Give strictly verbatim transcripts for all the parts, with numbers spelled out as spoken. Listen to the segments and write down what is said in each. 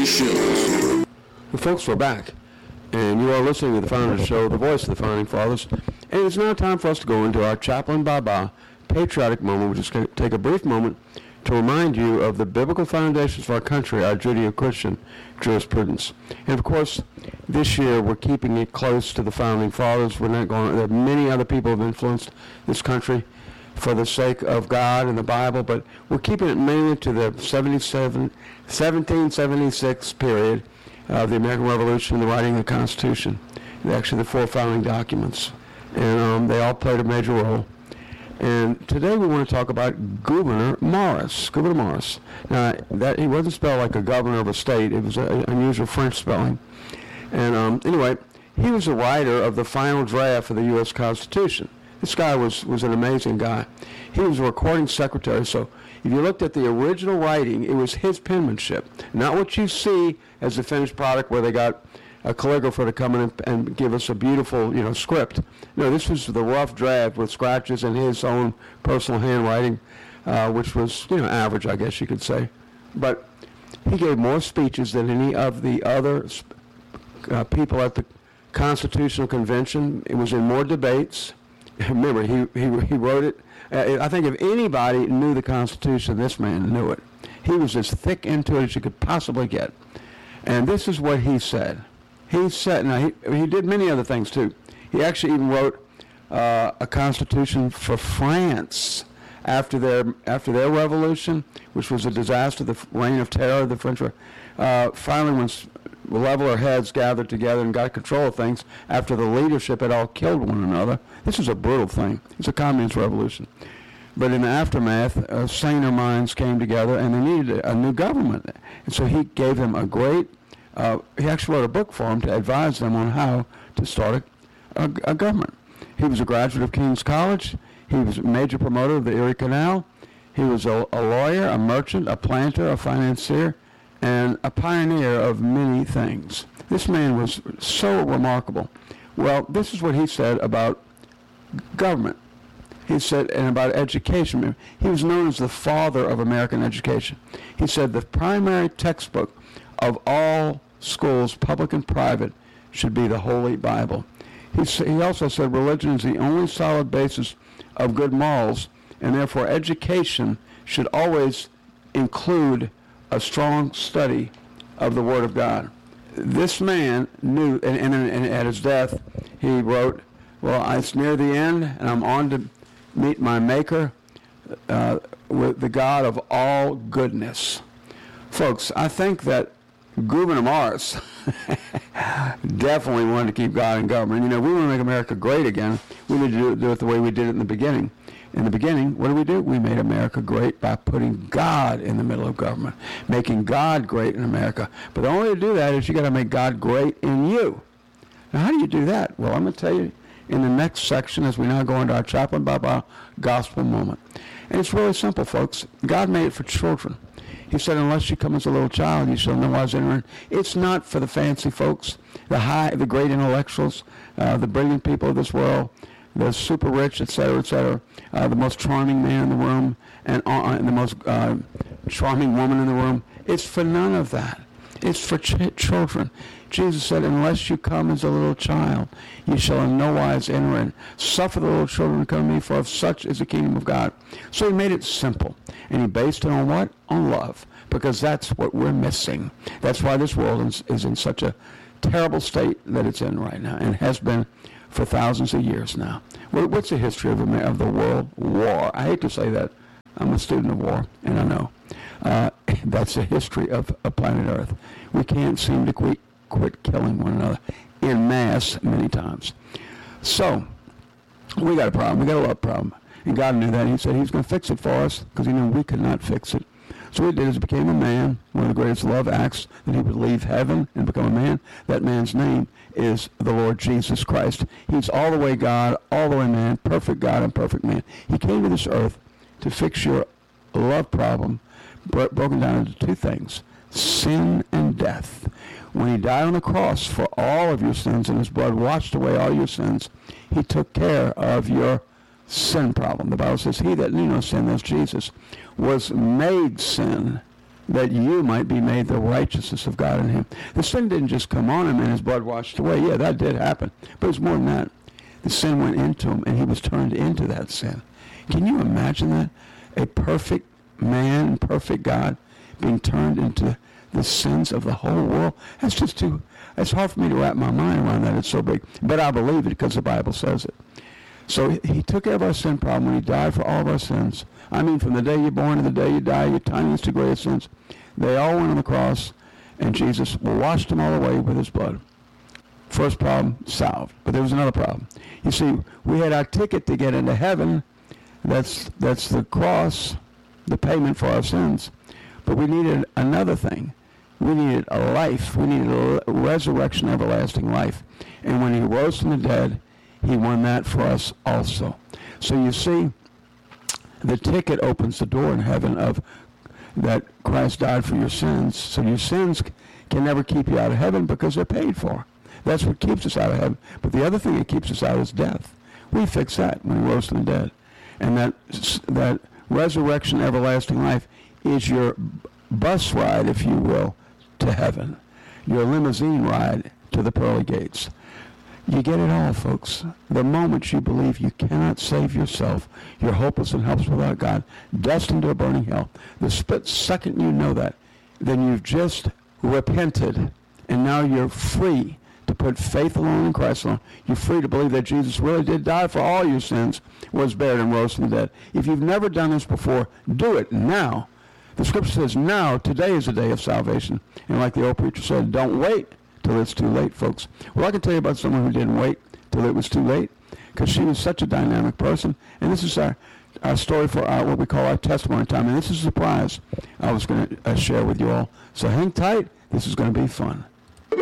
Well, folks, we're back, and you are listening to the Founders Show, the voice of the Founding Fathers, and it's now time for us to go into our Chaplain Baba patriotic moment. We're just going to take a brief moment to remind you of the biblical foundations of our country, our Judeo-Christian jurisprudence. And, of course, this year we're keeping it close to the Founding Fathers. We're not going, there are many other people who have influenced this country for the sake of God and the Bible, but we're keeping it mainly to the seventy-seven, seventeen seventy-six period of the American Revolution and the writing of the Constitution. Actually, the four founding documents. And um, they all played a major role. And today we want to talk about Gouverneur Morris. Gouverneur Morris. Now, that he wasn't spelled like a governor of a state. It was an unusual French spelling. And um, anyway, he was a writer of the final draft of the U S Constitution. This guy was, was an amazing guy. He was a recording secretary, so if you looked at the original writing, it was his penmanship, not what you see as the finished product where they got a calligrapher to come in and, and give us a beautiful, you know, script. No, this was the rough draft with scratches and his own personal handwriting, uh, which was, you know, average, I guess you could say. But he gave more speeches than any of the other uh, people at the Constitutional Convention. It was in more debates. Remember, he, he he wrote it. Uh, I think if anybody knew the Constitution, this man knew it. He was as thick into it as you could possibly get. And this is what he said. He said, now he, he did many other things too. He actually even wrote uh, a constitution for France after their after their revolution, which was a disaster, the reign of terror, the French. Uh, finally, when leveler heads gathered together and got control of things after the leadership had all killed one another. This was a brutal thing. It's a communist revolution. But in the aftermath, uh, saner minds came together and they needed a, a new government. And so he gave them a great, uh, he actually wrote a book for them to advise them on how to start a, a, a government. He was a graduate of King's College. He was a major promoter of the Erie Canal. He was a, a lawyer, a merchant, a planter, a financier, and a pioneer of many things. This man was so remarkable. Well, this is what he said about government. He said, and about education. He was known as the father of American education. He said the primary textbook of all schools, public and private, should be the Holy Bible. He, he also said religion is the only solid basis of good morals, and therefore education should always include a strong study of the Word of God. This man knew, and, and, and at his death, he wrote, well, it's near the end, and I'm on to meet my Maker, uh, with the God of all goodness. Folks, I think that Gouverneur Morris definitely wanted to keep God in government. You know, we want to make America great again. We need to do it, do it the way we did it in the beginning. In the beginning, what did we do? We made America great by putting God in the middle of government, making God great in America. But the only way to do that is you got to make God great in you. Now, how do you do that? Well, I'm going to tell you in the next section as we now go into our Chaplain Baba gospel moment. And it's really simple, folks. God made it for children. He said, unless you come as a little child, you shall no wise enter in. It's not for the fancy folks, the high, the great intellectuals, uh, the brilliant people of this world, the super rich, et cetera, et cetera, uh, the most charming man in the room, and, uh, and the most uh, charming woman in the room. It's for none of that. It's for ch- children. Jesus said, unless you come as a little child, you shall in no wise enter in. Suffer the little children to come to me, for of such is the kingdom of God. So he made it simple. And he based it on what? On love. Because that's what we're missing. That's why this world is, is in such a terrible state that it's in right now, and has been for thousands of years now. What's the history of, of the world war? I hate to say that. I'm a student of war, and I know. Uh, that's the history of, of planet Earth. We can't seem to quit, quit killing one another in mass many times. So, we got a problem. We got a love problem. And God knew that. He said he was going to fix it for us because he knew we could not fix it. So what he did is he became a man. One of the greatest love acts, that he would leave heaven and become a man. That man's name is the Lord Jesus Christ. He's all the way God, all the way man, perfect God and perfect man. He came to this earth to fix your love problem, bro- broken down into two things, sin and death. When he died on the cross for all of your sins and his blood washed away all your sins, he took care of your sin problem. The Bible says, he that knew no sin, that's Jesus, was made sin that you might be made the righteousness of God in him. The sin didn't just come on him and his blood washed away. Yeah, that did happen. But it was more than that. The sin went into him and he was turned into that sin. Can you imagine that? A perfect man, perfect God being turned into the sins of the whole world? That's just too, it's hard for me to wrap my mind around that. It's so big. But I believe it because the Bible says it. So he took care of our sin problem when he died for all of our sins. I mean, from the day you're born to the day you die, your tiniest to greatest sins, they all went on the cross, and Jesus washed them all away with his blood. First problem solved. But there was another problem. You see, we had our ticket to get into heaven. That's that's the cross, the payment for our sins. But we needed another thing. We needed a life. We needed a resurrection, everlasting life. And when he rose from the dead, he won that for us also. So you see, the ticket opens the door in heaven of that Christ died for your sins. So your sins can never keep you out of heaven because they're paid for. That's what keeps us out of heaven. But the other thing that keeps us out is death. We fix that when he rose from the dead. And that that resurrection, everlasting life is your bus ride, if you will, to heaven. Your limousine ride to the pearly gates. You get it all, folks. The moment you believe you cannot save yourself, you're hopeless and helpless without God, destined to a burning hell. The split second you know that, then you've just repented, and now you're free to put faith alone in Christ alone. You're free to believe that Jesus really did die for all your sins, was buried, and rose from the dead. If you've never done this before, do it now. The scripture says now, today is the day of salvation. And like the old preacher said, don't wait till it's too late, folks. Well, I can tell you about someone who didn't wait till it was too late, because she was such a dynamic person. And this is our, our story for our, what we call our testimony time. And this is a surprise I was going to uh, share with you all. So hang tight. This is going to be fun. In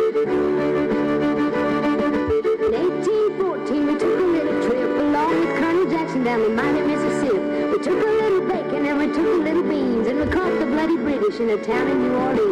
eighteen fourteen, we took a little trip along with Colonel Jackson down the mighty Mississippi. We took a little bacon and we took a little beans, and we caught the bloody British in a town in New Orleans.